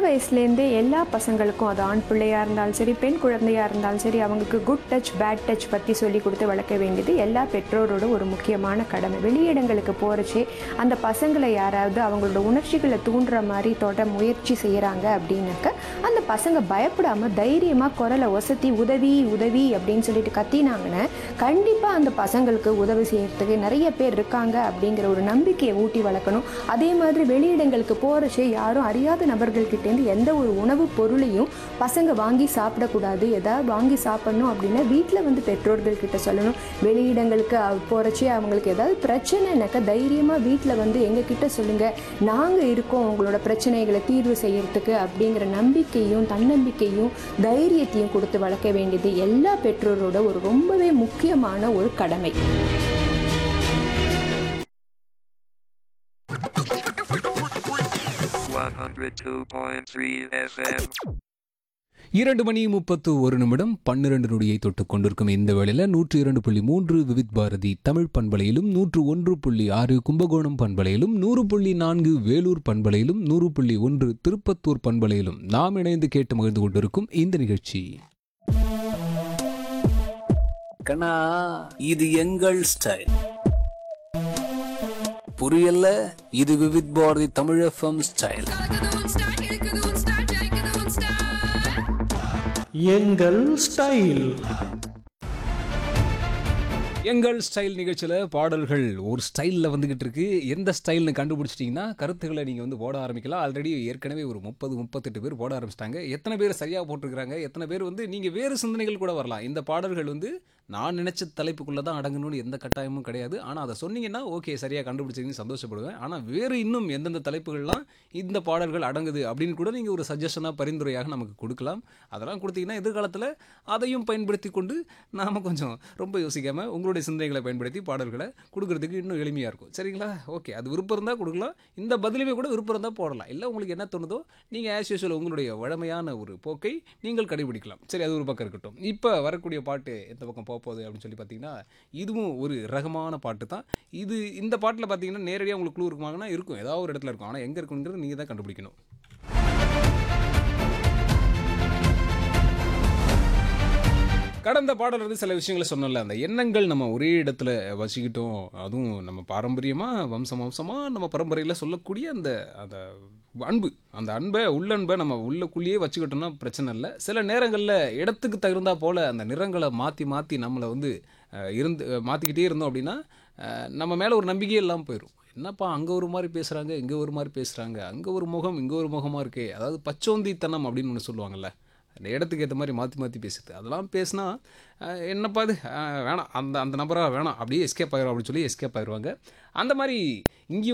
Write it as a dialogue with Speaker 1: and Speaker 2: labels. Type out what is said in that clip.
Speaker 1: வயசுலேருந்தே எல்லா பசங்களுக்கும், அது ஆண் பிள்ளையாக இருந்தாலும் சரி, பெண் குழந்தையாக இருந்தாலும் சரி, அவங்களுக்கு குட் டச் பேட் டச் பற்றி சொல்லி கொடுத்து வளர்க்க வேண்டியது எல்லா பெற்றோரோட ஒரு முக்கியமான கடமை. வெளியிடங்களுக்கு போகிறச்சே அந்த பசங்களை யாராவது அவங்களோட உணர்ச்சிகளை தூண்டுற மாதிரி தொட முயற்சி செய்கிறாங்க அப்படின்னாக்க அந்த பசங்க பயப்படாமல் தைரியமாக குரலை ஒசத்தி உதவி உதவி அப்படின்னு சொல்லிட்டு கத்தினாங்கன்னா கண்டிப்பாக அந்த பசங்களுக்கு உதவி செய்யறதுக்கு நிறைய பேர் இருக்காங்க அப்படிங்கிற ஒரு நம்பிக்கையை ஊட்டி வளர்க்கணும். அதே மாதிரி வெளியிடங்களுக்கு போகிறச்சே யாரும் அறியாத நபர்கள்கிட்டேருந்து எந்த ஒரு உணவுப் பொருளையும் பசங்க வாங்கி சாப்பிடக்கூடாது. ஏதாவது வாங்கி சாப்பிடணும் அப்படின்னா வீட்டில் வந்து பெற்றோர்கள் கிட்ட சொல்லணும். வெளியிடங்களுக்கு போகிறச்சே அவங்களுக்கு ஏதாவது பிரச்சனைனாக்கா தைரியமாக வீட்டில் வந்து எங்ககிட்ட சொல்லுங்கள், நாங்கள் இருக்கோம் உங்களோட பிரச்சனைகளை தீர்வு செய்யறதுக்கு அப்படிங்கிற நம்பிக்கையும் தன்னம்பிக்கையும் தைரியத்தையும் கொடுத்து வளர்க்க வேண்டியது எல்லா பெற்றோரோட ஒரு ரொம்பவே முக்கியமான ஒரு கடமை.
Speaker 2: இரண்டு மணி 31 12 நொடியை தொட்டுக் கொண்டிருக்கும் இந்த வேளையில் 102.3 விவித் பாரதி தமிழ் பண்பலையிலும் 101.6 கும்பகோணம் பண்பலையிலும் 100.4 வேலூர் பண்பலையிலும் 100.1 திருப்பத்தூர் பண்பலையிலும் நாம் இணைந்து கேட்டு மகிழ்ந்து கொண்டிருக்கும் இந்த நிகழ்ச்சி.
Speaker 3: கண்ணா, இது எங்கள் ஸ்டைல். புரியல? இது விவித் பாரதி தமிழ் எஃப்எம் ஸ்டைல்.
Speaker 4: எங்கள் ஸ்டைல்.
Speaker 2: எங்கள் ஸ்டைல் நிகழ்ச்சியில் பாடல்கள் ஒரு ஸ்டைலில் வந்துக்கிட்டு இருக்கு. எந்த ஸ்டைல்னு கண்டுபிடிச்சிட்டிங்கன்னா கருத்துக்களை நீங்கள் வந்து போட ஆரம்பிக்கலாம். ஆல்ரெடி ஏற்கனவே ஒரு 30-38 பேர் போட ஆரம்பிச்சிட்டாங்க. எத்தனை பேர் சரியாக போட்டிருக்கிறாங்க, எத்தனை பேர் வந்து நீங்கள் வேறு சிந்தனைகள் கூட வரலாம். இந்த பாடல்கள் வந்து நான் நினச்ச தலைப்புக்குள்ளே தான் அடங்கணும்னு எந்த கட்டாயமும் கிடையாது. ஆனால் அதை சொன்னீங்கன்னா ஓகே, சரியாக கண்டுபிடிச்சிங்கன்னு சந்தோஷப்படுவேன். ஆனால் வேறு இன்னும் எந்தெந்த தலைப்புகள்லாம் இந்த பாடல்கள் அடங்குது அப்படின்னு கூட நீங்கள் ஒரு சஜஷனாக பரிந்துரையாக நமக்கு கொடுக்கலாம். அதெல்லாம் கொடுத்தீங்கன்னா எதிர்காலத்தில் அதையும் பயன்படுத்தி கொண்டு நாம் கொஞ்சம் ரொம்ப யோசிக்காமல் உங்களுடைய சிந்தனைகளை பயன்படுத்தி பாடல்களை கொடுக்கறதுக்கு இன்னும் எளிமையாக இருக்கும். சரிங்களா? ஓகே, அது விருப்பம் இருந்தால் கொடுக்கலாம். இந்த பதிலுமே கூட விருப்பம் இருந்தால் போடலாம். இல்லை உங்களுக்கு என்ன தோணுதோ நீங்கள் ஆஸ் யூஷுவல் உங்களுடைய வழமையான ஒரு போக்கை நீங்கள் கடைபிடிக்கலாம். சரி, அது ஒரு பக்கம் இருக்கட்டும். இப்போ வரக்கூடிய பாட்டு எந்த பக்கம் போகுது அப்படின்னு சொல்லி பார்த்தீங்கன்னா இதுவும் ஒரு ரகமான பாட்டு தான். இந்த பாட்டில் பார்த்தீங்கன்னா நேரடியாக உங்களுக்கு க்ளூ இருக்குமாங்கன்னா இருக்கும், ஏதாவது ஒரு இடத்துல இருக்கும். ஆனால் எங்கே இருக்குங்கிறது நீங்கள் தான் கண்டுபிடிக்கணும். கடந்த பாடல் வந்து சில விஷயங்களை சொன்னோம்ல, அந்த எண்ணங்கள் நம்ம ஒரே இடத்துல வச்சுக்கிட்டோம். அதுவும் நம்ம பாரம்பரியமாக வம்சமாக நம்ம பரம்பரையில் சொல்லக்கூடிய அந்த அந்த அன்பு, அந்த உள்ளன்பை நம்ம உள்ளக்குள்ளேயே வச்சுக்கிட்டோம்னா பிரச்சனை இல்லை. சில நேரங்களில் இடத்துக்கு தகுந்தா போல் அந்த நிறங்களை மாற்றி நம்மளை வந்து மாற்றிக்கிட்டே இருந்தோம் அப்படின்னா நம்ம மேலே ஒரு நம்பிக்கையே இல்லாமல் போயிடும். என்னப்பா அங்கே ஒரு மாதிரி பேசுகிறாங்க, இங்கே ஒரு மாதிரி பேசுகிறாங்க, அங்கே ஒரு முகம் இங்கே ஒரு முகமாக இருக்கே, அதாவது பச்சோந்தித்தனம் அப்படின்னு ஒன்று சொல்லுவாங்கள்ல, அந்த இடத்துக்கு ஏற்ற மாதிரி மாற்றி பேசுது. அதெல்லாம் பேசினா என்னப்பா அது வேணாம், அந்த நபராக வேணாம், அப்படியே எஸ்கேப் ஆகிரும் அப்படின்னு சொல்லி எஸ்கேப் ஆகிடுவாங்க. அந்த மாதிரி இங்கேயும்